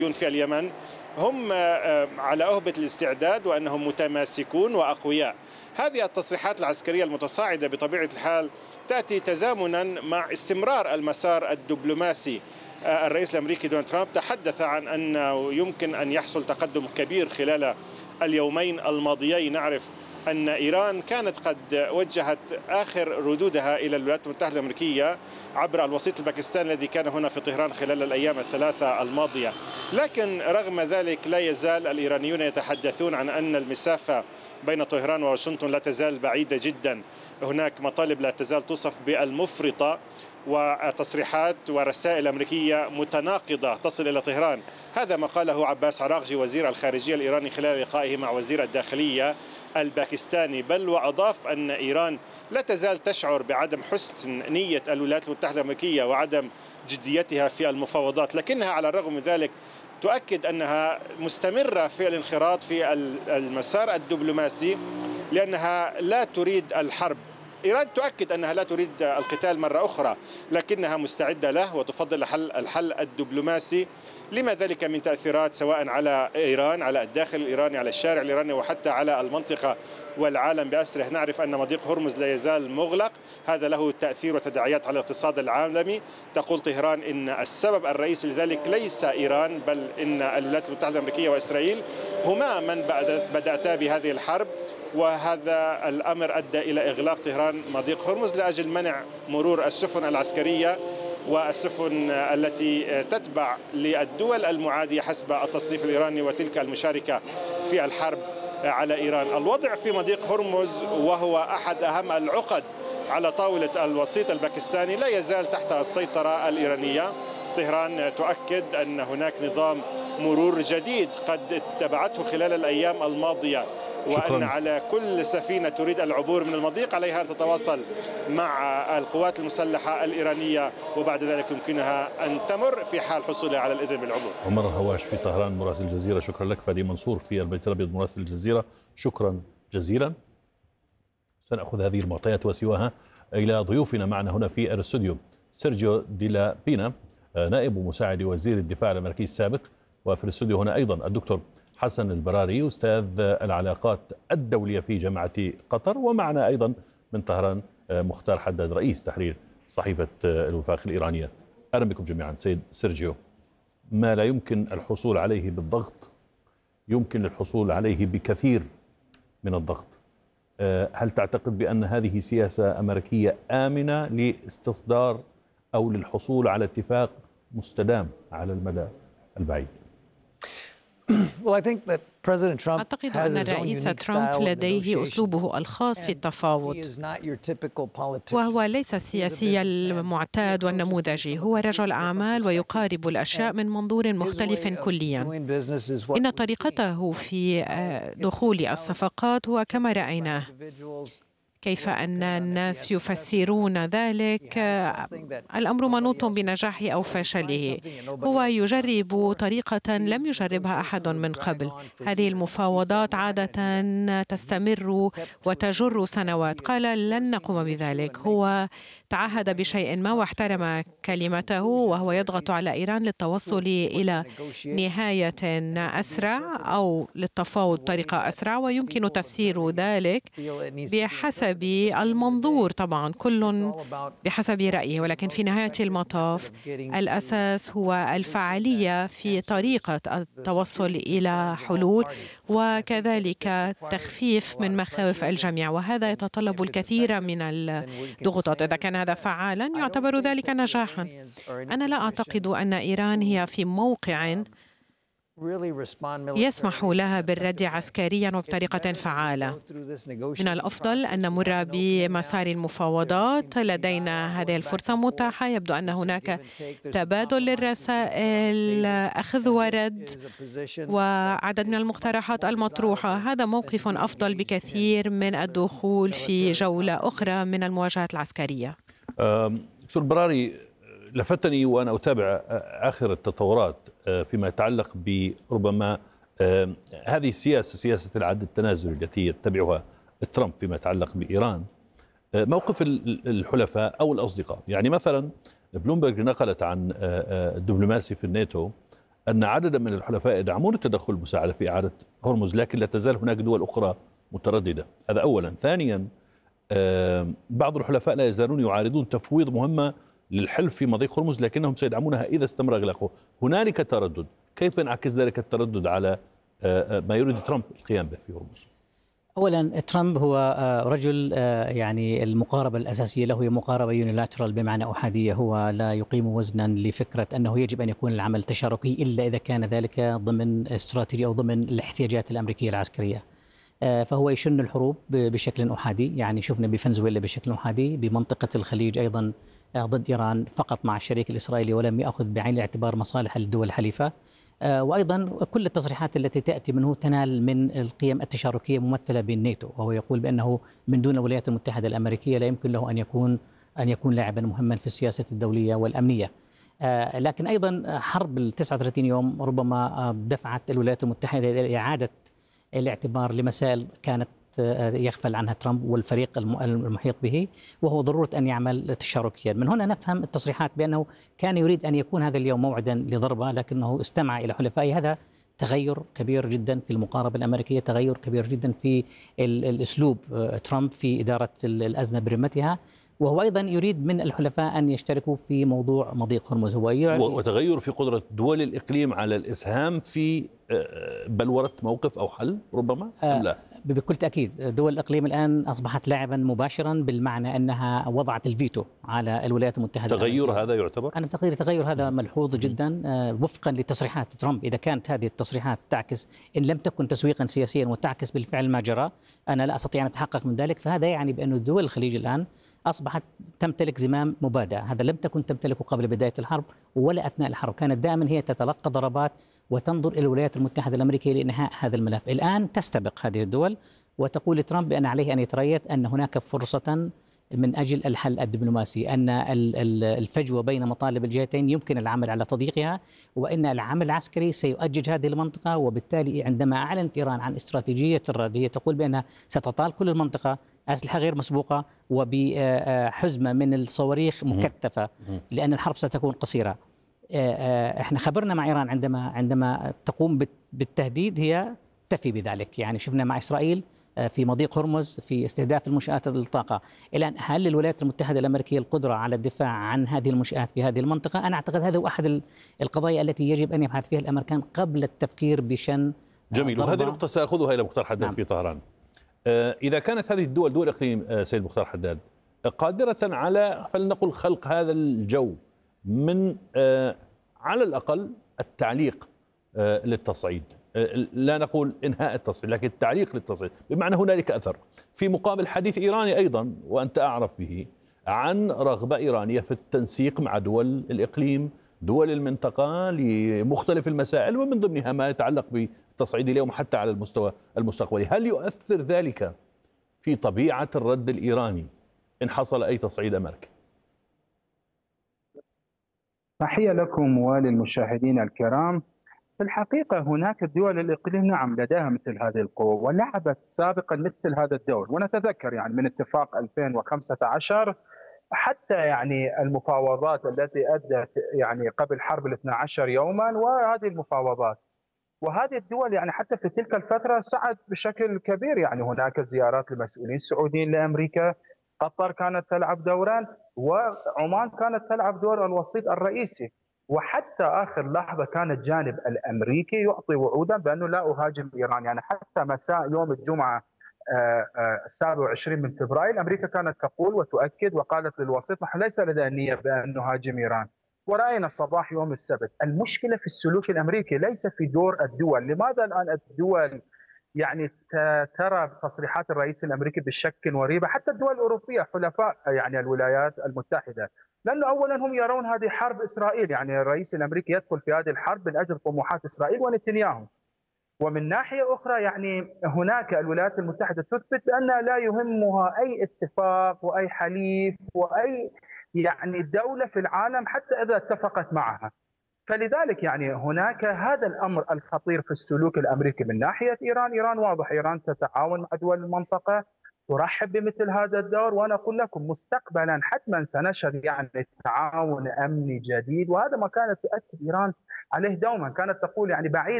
في اليمن هم على أهبة الاستعداد وأنهم متماسكون وأقوياء. هذه التصريحات العسكرية المتصاعدة بطبيعة الحال تأتي تزامنا مع استمرار المسار الدبلوماسي. الرئيس الأمريكي دونالد ترامب تحدث عن أنه يمكن أن يحصل تقدم كبير خلال اليومين الماضيين. نعرف أن إيران كانت قد وجهت آخر ردودها إلى الولايات المتحدة الأمريكية عبر الوسيط الباكستاني الذي كان هنا في طهران خلال الأيام الثلاثة الماضية. لكن رغم ذلك لا يزال الإيرانيون يتحدثون عن أن المسافة بين طهران وواشنطن لا تزال بعيدة جدا. هناك مطالب لا تزال توصف بالمفرطة وتصريحات ورسائل أمريكية متناقضة تصل إلى طهران. هذا ما قاله عباس عراقجي وزير الخارجية الإيراني خلال لقائه مع وزير الداخلية الباكستاني، بل وأضاف أن إيران لا تزال تشعر بعدم حسن نية الولايات المتحدة الأمريكية وعدم جديتها في المفاوضات، لكنها على الرغم من ذلك تؤكد أنها مستمرة في الانخراط في المسار الدبلوماسي لأنها لا تريد الحرب. إيران تؤكد أنها لا تريد القتال مرة أخرى، لكنها مستعدة له وتفضل الحل الدبلوماسي. لما ذلك من تأثيرات سواء على إيران، على الداخل الإيراني، على الشارع الإيراني، وحتى على المنطقة والعالم بأسره. نعرف أن مضيق هرمز لا يزال مغلق، هذا له تأثير وتداعيات على الاقتصاد العالمي. تقول طهران إن السبب الرئيسي لذلك ليس إيران، بل إن الولايات المتحدة الأمريكية وإسرائيل هما من بدأتا بهذه الحرب، وهذا الأمر أدى إلى إغلاق طهران مضيق هرمز لأجل منع مرور السفن العسكرية والسفن التي تتبع للدول المعادية حسب التصنيف الإيراني وتلك المشاركة في الحرب على إيران. الوضع في مضيق هرمز وهو أحد أهم العقد على طاولة الوسيط الباكستاني لا يزال تحت السيطرة الإيرانية. طهران تؤكد أن هناك نظام مرور جديد قد اتبعته خلال الأيام الماضية، وأن على كل سفينة تريد العبور من المضيق عليها أن تتواصل مع القوات المسلحة الإيرانية، وبعد ذلك يمكنها أن تمر في حال حصولها على الإذن بالعبور. عمر هواش في طهران مراسل الجزيرة، شكرا لك. فادي منصور في البيت الأبيض مراسل الجزيرة، شكرا جزيلا. سنأخذ هذه المعطيات وسواها إلى ضيوفنا معنا هنا في الاستوديو. سيرجيو ديلا بينا نائب ومساعد وزير الدفاع الأمريكي السابق، وفي الاستوديو هنا أيضا الدكتور حسن البراري أستاذ العلاقات الدولية في جامعة قطر، ومعنا أيضا من طهران مختار حداد رئيس تحرير صحيفة الوفاق الإيرانية. أهلا بكم جميعا. سيد سيرجيو، ما لا يمكن الحصول عليه بالضغط يمكن الحصول عليه بكثير من الضغط. هل تعتقد بأن هذه سياسة أمريكية آمنة لاستصدار أو للحصول على اتفاق مستدام على المدى البعيد؟ أعتقد أن الرئيس ترامب لديه أسلوبه الخاص في التفاوض، وهو ليس السياسي المعتاد والنموذجي. هو رجل أعمال ويقارب الأشياء من منظور مختلف كليا. إن طريقته في دخول الصفقات هو كما رأيناه، كيف أن الناس يفسرون ذلك، الأمر منوط بنجاحه أو فشله. هو يجرب طريقة لم يجربها أحد من قبل. هذه المفاوضات عادة تستمر وتجر سنوات. قال لن نقوم بذلك. هو تعهد بشيء ما واحترم كلمته، وهو يضغط على إيران للتوصل إلى نهاية أسرع أو للتفاوض بطريقة أسرع، ويمكن تفسير ذلك بحسب المنظور، طبعا كل بحسب رأيه، ولكن في نهاية المطاف الأساس هو الفعالية في طريقة التوصل إلى حلول، وكذلك تخفيف من مخاوف الجميع، وهذا يتطلب الكثير من الضغوطات. إذا كان هذا فعالا يعتبر ذلك نجاحا. أنا لا أعتقد أن إيران هي في موقع يسمح لها بالرد عسكريا وبطريقة فعالة. من الأفضل أن نمر بمسار المفاوضات. لدينا هذه الفرصة متاحة. يبدو أن هناك تبادل للرسائل، أخذ ورد، وعدد من المقترحات المطروحة. هذا موقف أفضل بكثير من الدخول في جولة أخرى من المواجهات العسكرية. دكتور براري، لفتني وأنا أتابع آخر التطورات فيما يتعلق بربما هذه السياسة، سياسة العد التنازلي التي يتبعها ترامب فيما يتعلق بإيران، موقف الحلفاء أو الأصدقاء. يعني مثلا بلومبرج نقلت عن الدبلوماسي في الناتو أن عددا من الحلفاء يدعمون التدخل المساعدة في إعادة هرمز، لكن لا تزال هناك دول أخرى مترددة. هذا أولا. ثانيا، بعض الحلفاء لا يزالون يعارضون تفويض مهمة للحلف في مضيق هرمز، لكنهم سيدعمونها إذا استمر إغلاقه. هنالك تردد، كيف ينعكس ذلك التردد على ما يريد ترامب القيام به في هرمز؟ أولا، ترامب هو رجل يعني المقاربة الأساسية له هي مقاربة يونيلاترال بمعنى أحادية. هو لا يقيم وزنا لفكرة أنه يجب أن يكون العمل تشاركي إلا إذا كان ذلك ضمن استراتيجية أو ضمن الاحتياجات الأمريكية العسكرية. فهو يشن الحروب بشكل أحادي، يعني شفنا بفنزويلا بشكل أحادي، بمنطقة الخليج أيضا ضد إيران فقط مع الشريك الإسرائيلي، ولم يأخذ بعين الاعتبار مصالح الدول الحليفة. وأيضا كل التصريحات التي تأتي منه تنال من القيم التشاركية ممثلة بالناتو، وهو يقول بأنه من دون الولايات المتحدة الأمريكية لا يمكن له أن يكون لاعبا مهما في السياسة الدولية والأمنية. لكن أيضا حرب 39 يوم ربما دفعت الولايات المتحدة إلى إعادة الاعتبار لمسائل كانت يغفل عنها ترامب والفريق المحيط به، وهو ضرورة أن يعمل تشاركيا. من هنا نفهم التصريحات بأنه كان يريد أن يكون هذا اليوم موعدا لضربة، لكنه استمع إلى حلفائه. هذا تغير كبير جدا في المقاربة الأمريكية، تغير كبير جدا في الأسلوب ترامب في إدارة الأزمة برمتها. وهو أيضا يريد من الحلفاء أن يشتركوا في موضوع مضيق هرمز. وتغير في قدرة دول الإقليم على الإسهام في بلورة موقف أو حل ربما أم لا؟ بكل تأكيد دول الإقليم الآن أصبحت لاعبا مباشرا، بالمعنى أنها وضعت الفيتو على الولايات المتحدة. تغير هذا يعتبر؟ أنا تقديري تغير هذا ملحوظ جدا وفقا لتصريحات ترامب. إذا كانت هذه التصريحات تعكس، إن لم تكن تسويقا سياسيا وتعكس بالفعل ما جرى، أنا لا أستطيع أن أتحقق من ذلك. فهذا يعني بأن دول الخليج الآن أصبحت تمتلك زمام مبادئ، هذا لم تكن تمتلكه قبل بداية الحرب ولا أثناء الحرب. كانت دائما هي تتلقى ضربات وتنظر إلى الولايات المتحدة الأمريكية لإنهاء هذا الملف. الآن تستبق هذه الدول وتقول لترامب بأن عليه أن يتريث، أن هناك فرصة من أجل الحل الدبلوماسي، أن الفجوة بين مطالب الجهتين يمكن العمل على تضييقها، وأن العمل العسكري سيؤجج هذه المنطقة. وبالتالي عندما أعلنت إيران عن استراتيجية الرد، هي تقول بأنها ستطال كل المنطقة أسلحة غير مسبوقة وبحزمة من الصواريخ مكثفة، لأن الحرب ستكون قصيرة. احنا خبرنا مع إيران عندما تقوم بالتهديد هي تفي بذلك. يعني شفنا مع إسرائيل في مضيق هرمز في استهداف المنشآت الطاقة. الآن هل للولايات المتحدة الأمريكية القدرة على الدفاع عن هذه المنشآت في هذه المنطقة؟ أنا أعتقد هذا هو أحد القضايا التي يجب أن يبحث فيها الأمريكان قبل التفكير بشن. جميل. وهذه نقطة سأخذها إلى مختار حداد في طهران. إذا كانت هذه الدول دول إقليم سيد مختار حداد قادرة على فلنقل خلق هذا الجو من على الأقل التعليق للتصعيد، لا نقول إنهاء التصعيد لكن التعليق للتصعيد، بمعنى هنالك أثر في مقابل حديث إيراني أيضا وأنت أعرف به عن رغبة إيرانية في التنسيق مع دول الإقليم دول المنطقة لمختلف المسائل ومن ضمنها ما يتعلق بالتصعيد اليوم حتى على المستوى المستقبلي. هل يؤثر ذلك في طبيعة الرد الإيراني إن حصل أي تصعيد أمريكي؟ تحية لكم وللمشاهدين الكرام. في الحقيقة هناك دول الإقليم نعم لديها مثل هذه القوة ولعبت سابقا مثل هذا الدور، ونتذكر يعني من اتفاق 2015 حتى يعني المفاوضات التي أدت يعني قبل حرب 12 يوما، وهذه المفاوضات وهذه الدول يعني حتى في تلك الفترة سعت بشكل كبير. يعني هناك زيارات لمسؤولين سعوديين لأمريكا، قطر كانت تلعب دورا، وعمان كانت تلعب دور الوسيط الرئيسي، وحتى آخر لحظة كان الجانب الأمريكي يعطي وعودا بأنه لا أهاجم إيران. يعني حتى مساء يوم الجمعة 27 من فبراير أمريكا كانت تقول وتؤكد وقالت للوسيط نحن ليس لدينا نية بأن نهاجم إيران. ورأينا صباح يوم السبت المشكلة في السلوك الأمريكي ليس في دور الدول. لماذا الآن الدول يعني ترى تصريحات الرئيس الأمريكي بالشك وريبة؟ حتى الدول الأوروبية حلفاء يعني الولايات المتحدة، لأنه أولا هم يرون هذه حرب إسرائيل، يعني الرئيس الأمريكي يدخل في هذه الحرب من أجل طموحات إسرائيل ونتنياهو. ومن ناحية أخرى يعني هناك الولايات المتحدة تثبت بأنها لا يهمها أي اتفاق وأي حليف وأي يعني دولة في العالم حتى إذا اتفقت معها. فلذلك يعني هناك هذا الأمر الخطير في السلوك الأمريكي من ناحية إيران. إيران واضح، إيران تتعاون مع دول المنطقة ترحب بمثل هذا الدور، وانا اقول لكم مستقبلا حتما سنشهد يعني تعاون امني جديد، وهذا ما كانت تؤكد ايران عليه دوما، كانت تقول يعني بعيد